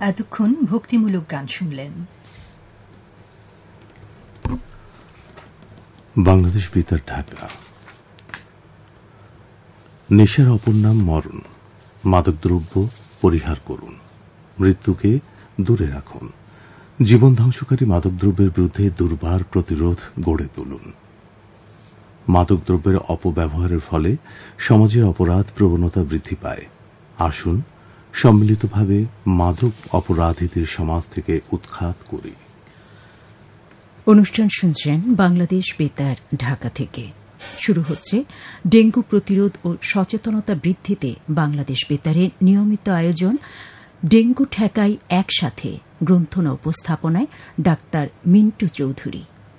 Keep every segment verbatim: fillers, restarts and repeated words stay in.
এতক্ষণ ভক্তিমূলক গান শুনলেন। বাংলাদেশ বেতার, ঢাকা। নেশার অপর নাম মরণ। মাদকদ্রব্য পরিহার করুন, মৃত্যুকে দূরে রাখুন। জীবন ধ্বংসকারী মাদকদ্রব্যের বিরুদ্ধে দুর্বার প্রতিরোধ গড়ে তুলুন। মাদকদ্রব্যের অপব্যবহারের ফলে সমাজের অপরাধ প্রবণতা বৃদ্ধি পায়। আসুন সম্মিলিতভাবে মাদক অপরাধীদের সমাজ থেকে উৎখাত করি। অনুষ্ঠান শুনছেন বাংলাদেশ বেতার, ঢাকা থেকে। শুরু হচ্ছে ডেঙ্গু প্রতিরোধ ও সচেতনতা বৃদ্ধিতে বাংলাদেশ বেতারের নিয়মিত আয়োজন ডেঙ্গু ঠেকাই একসাথে, গ্রন্থনা উপস্থাপনায় ডাক্তার মিন্টু চৌধুরী।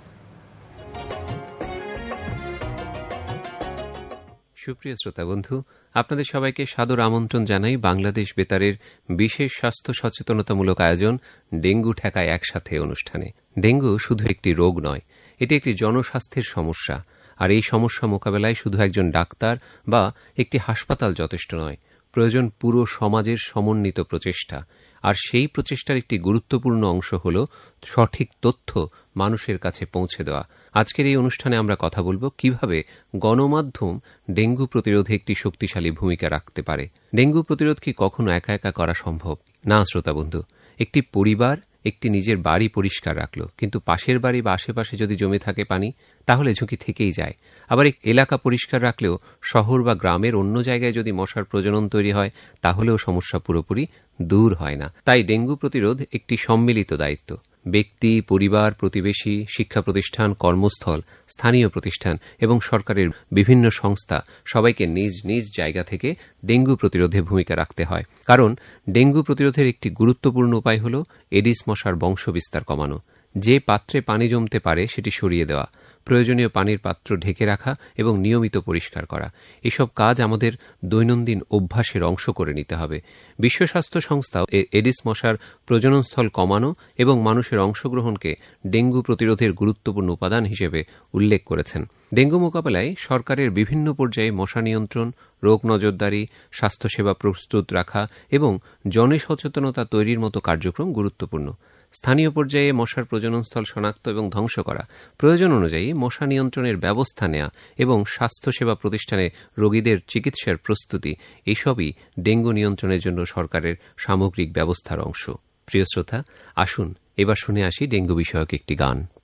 সুপ্রিয় শ্রোতা বন্ধু, আপনাদের সবাইকে সাদর আমন্ত্রণ জানাই বাংলাদেশ বেতারের বিশেষ স্বাস্থ্য সচেতনতামূলক আয়োজন ডেঙ্গু ঠেকায় একসাথে অনুষ্ঠানে। ডেঙ্গু শুধু একটি রোগ নয়, এটি একটি জনস্বাস্থ্যের সমস্যা। আর এই সমস্যা মোকাবেলায় শুধু একজন ডাক্তার বা একটি হাসপাতাল যথেষ্ট নয়, প্রয়োজন পুরো সমাজের সমন্বিত প্রচেষ্টা। আর সেই প্রচেষ্টার একটি গুরুত্বপূর্ণ অংশ হল সঠিক তথ্য মানুষের কাছে পৌঁছে দেওয়া। আজকের এই অনুষ্ঠানে আমরা কথা বলবো কিভাবে গণমাধ্যম ডেঙ্গু প্রতিরোধে একটি শক্তিশালী ভূমিকা রাখতে পারে। ডেঙ্গু প্রতিরোধ কি কখনো একা একা করা সম্ভব? না শ্রোতা বন্ধু, একটি পরিবার একটি নিজের বাড়ি পরিষ্কার রাখল, কিন্তু পাশের বাড়ি বা আশেপাশে যদি জমে থাকে পানি, তাহলে ঝুঁকি থেকেই যায়। আবার এক এলাকা পরিষ্কার রাখলেও শহর বা গ্রামের অন্য জায়গায় যদি মশার প্রজনন তৈরি হয়, তাহলেও সমস্যা পুরোপুরি দূর হয় না। তাই ডেঙ্গু প্রতিরোধ একটি সম্মিলিত দায়িত্ব। ব্যক্তি, পরিবার, প্রতিবেশী, শিক্ষা প্রতিষ্ঠান, কর্মস্থল, স্থানীয় প্রতিষ্ঠান এবং সরকারের বিভিন্ন সংস্থা সবাইকে নিজ নিজ জায়গা থেকে ডেঙ্গু প্রতিরোধে ভূমিকা রাখতে হয়। কারণ ডেঙ্গু প্রতিরোধের একটি গুরুত্বপূর্ণ উপায় হল এডিস মশার বংশবিস্তার কমানো। যে পাত্রে পানি জমতে পারে সেটি সরিয়ে দেওয়া, প্রয়োজনীয় পানির পাত্র ঢেকে রাখা এবং নিয়মিত পরিষ্কার করা, এসব কাজ আমাদের দৈনন্দিন অভ্যাসের অংশ করে নিতে হবে। বিশ্ব স্বাস্থ্য সংস্থাও এডিস মশার প্রজননস্থল কমানো এবং মানুষের অংশগ্রহণকে ডেঙ্গু প্রতিরোধের গুরুত্বপূর্ণ উপাদান হিসেবে উল্লেখ করেছেন। ডেঙ্গু মোকাবেলায় সরকারের বিভিন্ন পর্যায়ে মশা নিয়ন্ত্রণ, রোগ নজরদারি, স্বাস্থ্যসেবা প্রস্তুত রাখা এবং জনসচেতনতা তৈরির মতো কার্যক্রম গুরুত্বপূর্ণ। স্থানীয় পর্যায়ে মশার প্রজননস্থল শনাক্ত এবং ধ্বংস করা, প্রয়োজন অনুযায়ী মশা নিয়ন্ত্রণের ব্যবস্থা নেওয়া এবং স্বাস্থ্যসেবা প্রতিষ্ঠানে রোগীদের চিকিৎসার প্রস্তুতি, এসবই ডেঙ্গু নিয়ন্ত্রণের জন্য সরকারের সামগ্রিক ব্যবস্থার অংশ। প্রিয় শ্রোতা, আসুন এবার শুনে আসি ডেঙ্গু বিষয়ক একটি গান।